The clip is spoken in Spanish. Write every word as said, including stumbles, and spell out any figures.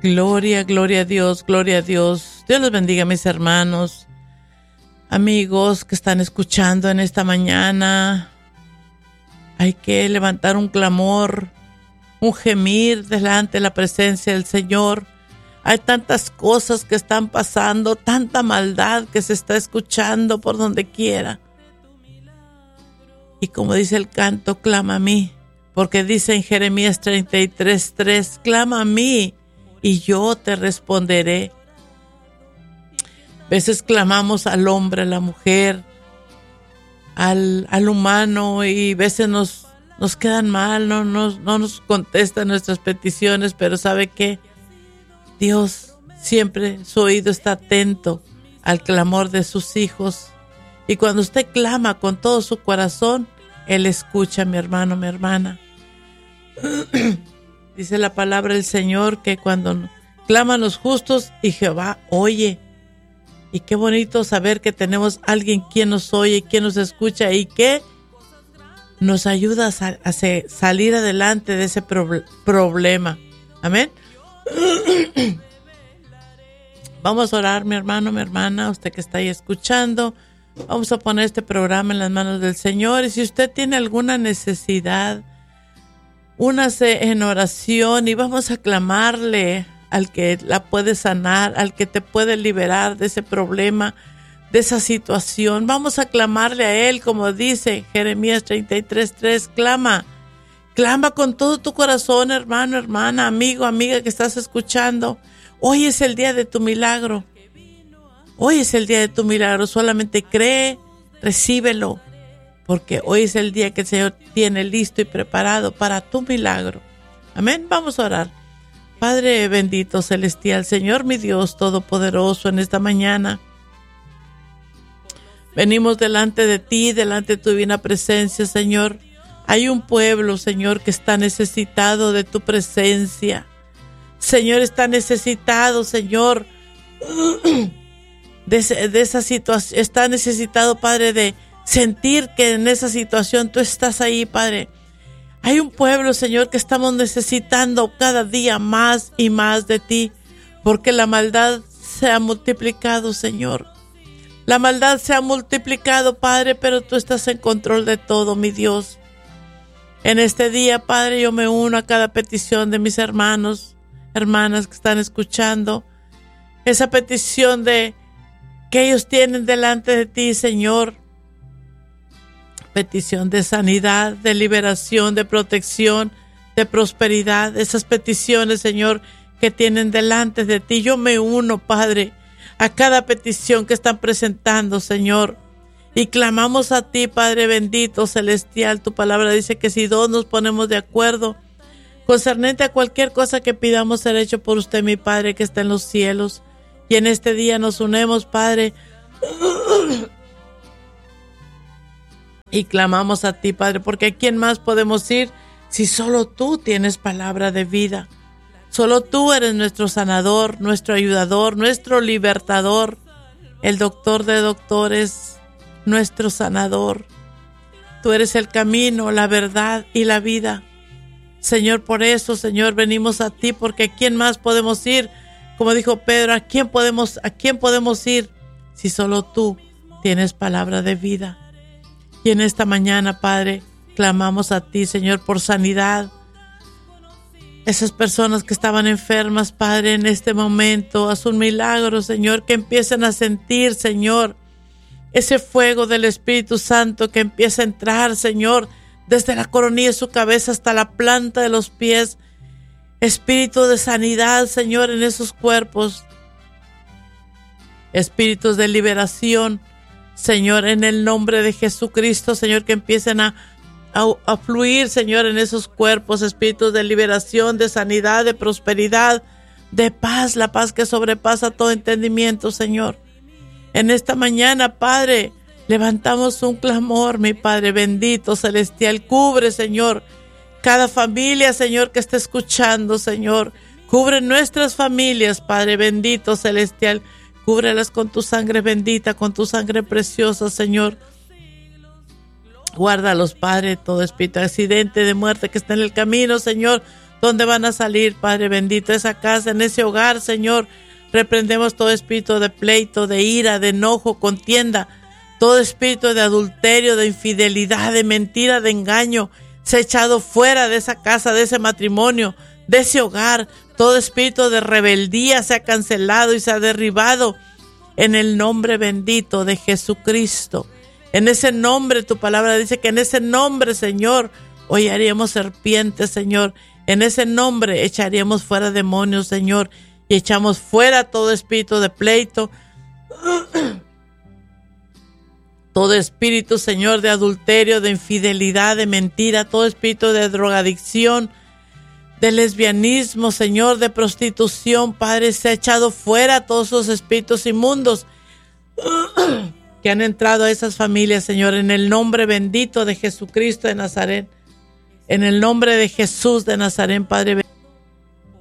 Gloria, gloria a Dios, gloria a Dios. Dios los bendiga, mis hermanos, amigos que están escuchando en esta mañana. Hay que levantar un clamor, un gemir delante de la presencia del Señor. Hay tantas cosas que están pasando, tanta maldad que se está escuchando por donde quiera. Y como dice el canto, clama a mí, porque dice en Jeremías treinta y tres, tres, clama a mí y yo te responderé. A veces clamamos al hombre, a la mujer, al, al humano, y a veces nos, nos quedan mal, no, no, no nos contestan nuestras peticiones, pero ¿sabe qué? Dios siempre, su oído está atento al clamor de sus hijos. Y cuando usted clama con todo su corazón, Él escucha, mi hermano, mi hermana. Dice la palabra del Señor que cuando claman los justos y Jehová oye. Y qué bonito saber que tenemos alguien quien nos oye, quien nos escucha y que nos ayuda a, sal- a se- salir adelante de ese pro- problema. Amén. Vamos a orar, mi hermano, mi hermana, usted que está ahí escuchando. Vamos a poner este programa en las manos del Señor. Y si usted tiene alguna necesidad, únase en oración y vamos a clamarle al que la puede sanar, al que te puede liberar de ese problema, de esa situación. Vamos a clamarle a Él, como dice Jeremías treinta y tres, tres, clama. Clama con todo tu corazón, hermano, hermana, amigo, amiga que estás escuchando. Hoy es el día de tu milagro. Hoy es el día de tu milagro. Solamente cree, recíbelo, porque hoy es el día que el Señor tiene listo y preparado para tu milagro. Amén. Vamos a orar. Padre bendito, celestial, Señor mi Dios todopoderoso, en esta mañana venimos delante de ti, delante de tu divina presencia, Señor. Hay un pueblo, Señor, que está necesitado de tu presencia. Señor, está necesitado, Señor, de, de esa situación. Está necesitado, Padre, de sentir que en esa situación tú estás ahí, Padre. Hay un pueblo, Señor, que estamos necesitando cada día más y más de ti, porque la maldad se ha multiplicado, Señor. La maldad se ha multiplicado, Padre, pero tú estás en control de todo, mi Dios. En este día, Padre, yo me uno a cada petición de mis hermanos, hermanas que están escuchando. Esa petición de que ellos tienen delante de ti, Señor. Petición de sanidad, de liberación, de protección, de prosperidad. Esas peticiones, Señor, que tienen delante de ti. Yo me uno, Padre, a cada petición que están presentando, Señor. Y clamamos a ti, Padre bendito, celestial. Tu palabra dice que si dos nos ponemos de acuerdo concernente a cualquier cosa que pidamos, ser hecho por usted, mi Padre, que está en los cielos. Y en este día nos unemos, Padre, y clamamos a ti, Padre, porque ¿a quién más podemos ir si solo tú tienes palabra de vida? Solo tú eres nuestro sanador, nuestro ayudador, nuestro libertador, el doctor de doctores, nuestro sanador. Tú eres el camino, la verdad y la vida. Señor, por eso, Señor, venimos a ti, porque ¿a quién más podemos ir? Como dijo Pedro, ¿a quién podemos, a quién podemos ir si solo tú tienes palabra de vida? Y en esta mañana, Padre, clamamos a ti, Señor, por sanidad. Esas personas que estaban enfermas, Padre, en este momento, haz un milagro, Señor, que empiecen a sentir, Señor, ese fuego del Espíritu Santo que empieza a entrar, Señor, desde la coronilla de su cabeza hasta la planta de los pies. Espíritu de sanidad, Señor, en esos cuerpos. Espíritus de liberación, Señor, en el nombre de Jesucristo, Señor, que empiecen a, a, a fluir, Señor, en esos cuerpos. Espíritus de liberación, de sanidad, de prosperidad, de paz, la paz que sobrepasa todo entendimiento, Señor. En esta mañana, Padre, levantamos un clamor, mi Padre bendito, celestial. Cubre, Señor, cada familia, Señor, que está escuchando, Señor. Cubre nuestras familias, Padre bendito, celestial. Cúbrelas con tu sangre bendita, con tu sangre preciosa, Señor. Guárdalos, Padre, todo espíritu de accidente, de muerte que está en el camino, Señor. ¿Dónde van a salir, Padre bendito? Esa casa, en ese hogar, Señor, reprendemos todo espíritu de pleito, de ira, de enojo, contienda, todo espíritu de adulterio, de infidelidad, de mentira, de engaño, se ha echado fuera de esa casa, de ese matrimonio, de ese hogar. Todo espíritu de rebeldía se ha cancelado y se ha derribado en el nombre bendito de Jesucristo. En ese nombre, tu palabra dice que en ese nombre, Señor, hollaríamos serpientes, Señor. En ese nombre echaríamos fuera demonios, Señor, y echamos fuera todo espíritu de pleito, todo espíritu, Señor, de adulterio, de infidelidad, de mentira, todo espíritu de drogadicción, de lesbianismo, Señor, de prostitución, Padre, se ha echado fuera todos esos espíritus inmundos que han entrado a esas familias, Señor, en el nombre bendito de Jesucristo de Nazaret, en el nombre de Jesús de Nazaret, Padre bendito.